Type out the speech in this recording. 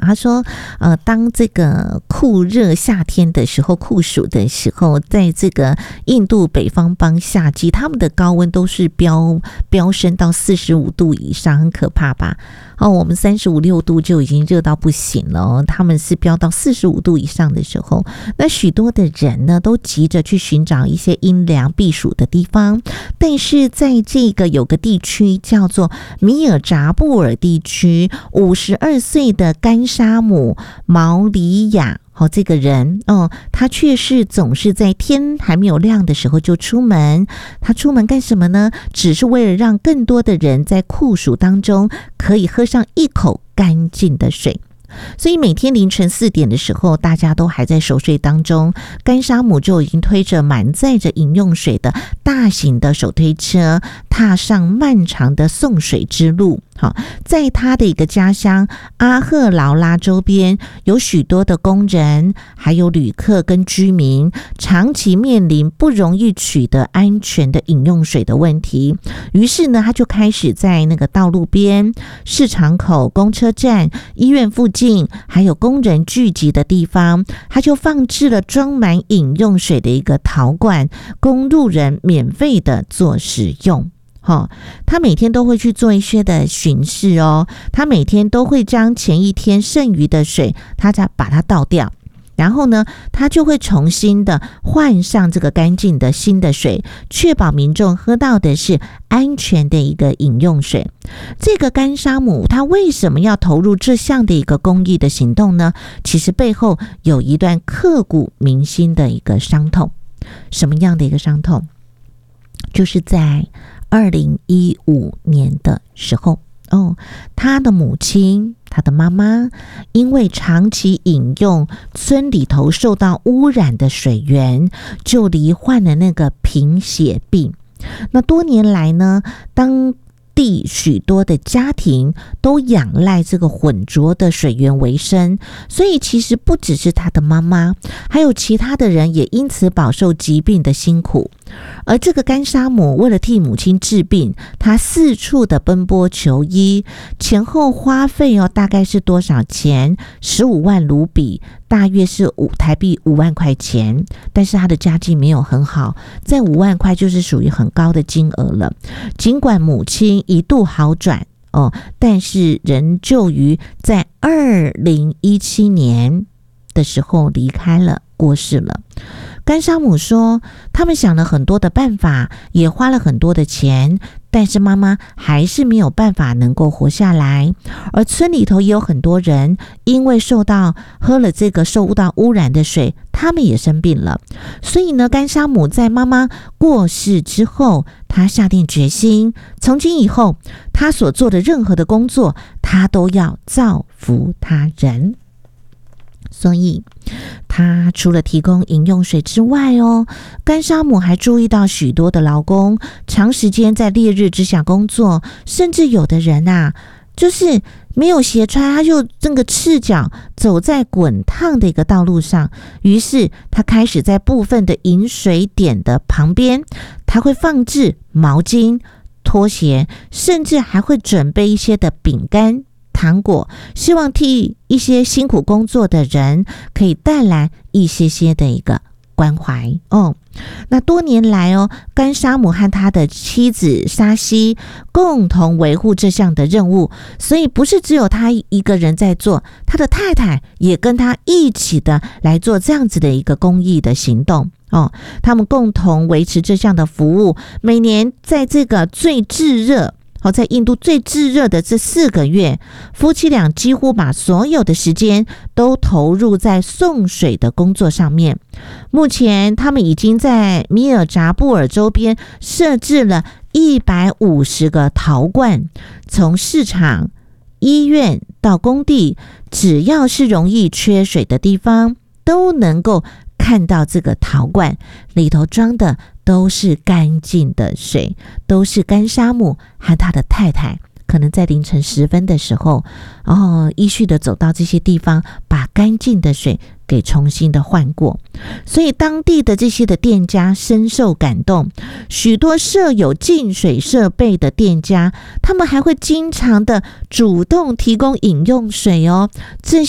他说当这个酷热夏天的时候，酷暑的时候，在这个印度北方邦夏季，他们的高温都是飙升到45度以上，很可怕吧？我们35、6度就已经热到不行了，他们是飙到45度以上的时候，那许多的人呢都急着去寻找一些阴凉避暑的地方，但是在这个有个地区叫做米尔扎布尔地区，52岁的甘沙姆毛里亚这个人他却是总是在天还没有亮的时候就出门。他出门干什么呢？只是为了让更多的人在酷暑当中可以喝上一口干净的水。所以每天凌晨4点的时候，大家都还在熟睡当中，甘沙姆就已经推着满载着饮用水的大型的手推车，踏上漫长的送水之路。在他的一个家乡阿赫劳拉周边，有许多的工人还有旅客跟居民长期面临不容易取得安全的饮用水的问题。于是呢，他就开始在那个道路边、市场口、公车站、医院附近还有工人聚集的地方，他就放置了装满饮用水的一个陶罐，供路人免费的做使用。他每天都会去做一些的巡视他每天都会将前一天剩余的水他再把它倒掉，然后呢他就会重新的换上这个干净的新的水，确保民众喝到的是安全的一个饮用水。这个甘沙姆他为什么要投入这项的一个公益的行动呢？其实背后有一段刻骨铭心的一个伤痛。什么样的一个伤痛？就是在2015年的时候他的母亲，他的妈妈因为长期饮用村里头受到污染的水源，就罹患了那个贫血病。那多年来呢，当地许多的家庭都仰赖这个浑浊的水源为生，所以其实不只是他的妈妈，还有其他的人也因此饱受疾病的辛苦。而这个甘沙姆为了替母亲治病，他四处的奔波求医，前后花费大概是多少钱？15万卢比，大约是台币5万块钱。但是他的家境没有很好，在5万块就是属于很高的金额了。尽管母亲一度好转但是仍旧于在2017年的时候离开了，过世了。甘沙姆说，他们想了很多的办法，也花了很多的钱，但是妈妈还是没有办法能够活下来。而村里头也有很多人因为喝了这个受到污染的水，他们也生病了。所以呢，甘沙姆在妈妈过世之后，他下定决心，从今以后他所做的任何的工作，他都要造福他人。所以他除了提供饮用水之外甘沙姆还注意到许多的劳工长时间在烈日之下工作，甚至有的人就是没有鞋穿，他就这个赤脚走在滚烫的一个道路上。于是他开始在部分的饮水点的旁边，他会放置毛巾、拖鞋，甚至还会准备一些的饼干、糖果，希望替一些辛苦工作的人可以带来一些的一个关怀那多年来甘沙姆和他的妻子沙西共同维护这项的任务，所以不是只有他一个人在做，他的太太也跟他一起的来做这样子的一个公益的行动他们共同维持这项的服务。每年在这个最炙热在印度最炙热的这4个月，夫妻俩几乎把所有的时间都投入在送水的工作上面。目前他们已经在米尔扎布尔周边设置了150个陶罐，从市场、医院到工地，只要是容易缺水的地方，都能够看到这个陶罐，里头装的都是干净的水，都是甘沙姆和他的太太可能在凌晨10分的时候依序的走到这些地方，把干净的水给重新的换过。所以当地的这些的店家深受感动，许多设有净水设备的店家，他们还会经常的主动提供饮用水这